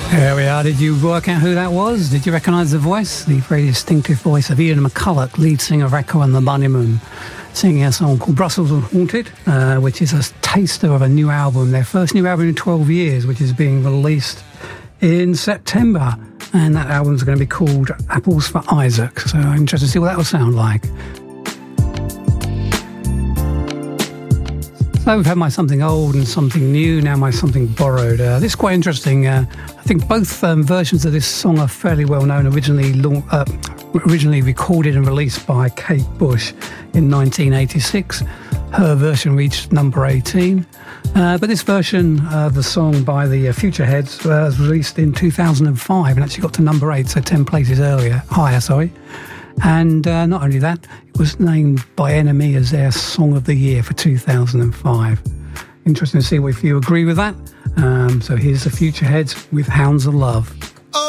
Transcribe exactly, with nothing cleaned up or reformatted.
There we are. Did you work out who that was? Did you recognise the voice? The very distinctive voice of Ian McCulloch, lead singer of Echo and the Bunnymen, singing a song called Brussels Haunted, uh, which is a taster of a new album, their first new album in twelve years, which is being released in September. And that album's going to be called Apples for Isaac. So I'm interested to see what that will sound like. So we've had my something old and something new, now my something borrowed. Uh, this is quite interesting. Uh, I think both um, versions of this song are fairly well known, originally la- uh, originally recorded and released by Kate Bush in nineteen eighty-six. Her version reached number eighteen. Uh, but this version of the song by the uh, Futureheads uh, was released in two thousand five and actually got to number eight, so ten places earlier, higher, sorry. And uh, not only that, it was named by N M E as their Song of the Year for two thousand five. Interesting to see if you agree with that. Um, so here's the Futureheads with Hounds of Love.